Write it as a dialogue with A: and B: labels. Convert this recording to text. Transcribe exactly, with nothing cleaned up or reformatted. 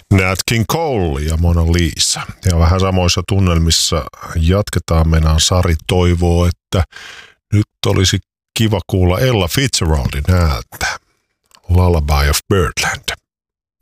A: Nat King Cole ja Mona Lisa. Ja vähän samoissa tunnelmissa jatketaan. Meinaan Sari toivoo, että nyt olisi kiva kuulla Ella Fitzgeraldin ääntä. Lullaby of Birdland.